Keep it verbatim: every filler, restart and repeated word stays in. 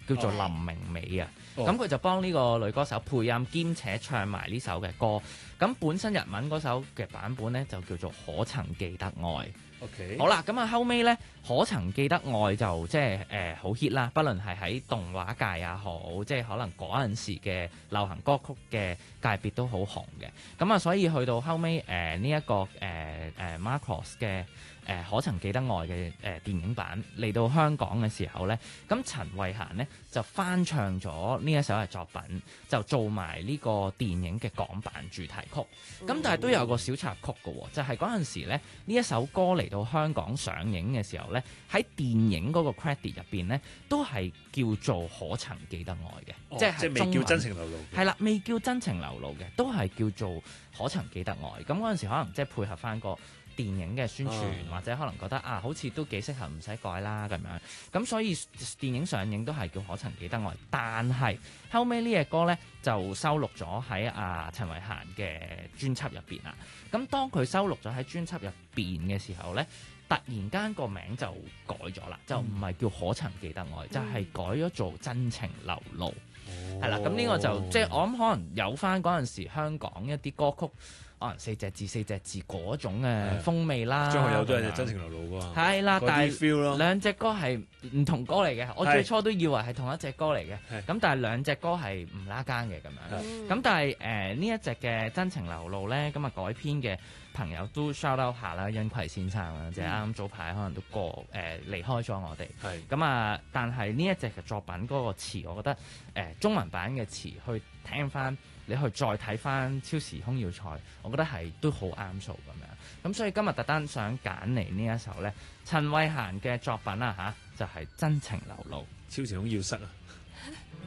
叫做林明美啊。 哦咁佢、就幫呢個女歌手配音兼且唱埋呢首嘅歌。咁本身日文嗰首嘅版本咧就叫做可曾記得愛。 OK， 好啦，咁啊後尾咧，可曾記得愛就即係誒好 hit 啦，不論係喺動畫界也好，即係可能嗰陣時嘅流行歌曲嘅界別都好紅嘅。咁啊，所以去到後尾誒呢一個誒誒、呃、Macross 嘅誒、呃、可曾記得愛嘅誒、呃、電影版嚟到香港嘅時候咧，咁陳慧嫻咧就翻唱咗呢一首嘅作品，就做埋呢個電影嘅港版主題曲。咁但係都有個小插曲嘅喎，就係嗰陣時咧呢一首歌嚟到香港上映嘅時候咧，喺電影嗰個 credit 入邊咧，都係叫做可曾記得愛嘅， 哦即係即係未叫真情流露嘅。 係啦，未叫真情流露嘅，都係叫做可曾記得愛。咁嗰陣時可能即係配合翻個電影嘅宣傳， 哦或者可能覺得啊，好似都幾適合，唔使改啦咁樣。咁所以電影上映都係叫可曾記得愛。但係後尾呢隻歌咧就收錄咗喺啊陳慧嫻嘅專輯入邊啦。咁當佢收錄咗喺專輯入邊嘅時候咧，突然間個名就改咗啦，就唔係叫可曾記得愛， 嗯、 就係改咗做真情流露。 係係啦，咁呢個就即係我諗可能有翻嗰陣時香港一啲歌曲，可能四隻字四隻字嗰種嘅風味啦。 張學友都係咁樣真情流露㗎嘛。 係啦， 嗰啲但 feel 咯係兩隻歌係唔同歌嚟嘅。我最初都以為係同一隻歌嚟嘅， 係咁但係兩隻歌係唔拉更嘅咁樣。 嗯咁但係誒呢一隻嘅真情流露咧，咁啊改編嘅朋友都 shout out 下啦，殷葵先生啦，即係啱啱早排可能都過誒、呃、離開咗我哋。 係咁啊，但係呢一隻嘅作品嗰個詞，我覺得誒、呃、中文版嘅詞去聽翻，你去再睇翻超時空要塞，我覺得係都好啱數咁樣。咁所以今日特登想揀嚟呢一首咧，陳慧嫻嘅作品啊吓，就係、是、真情流露。 超時空要塞啊！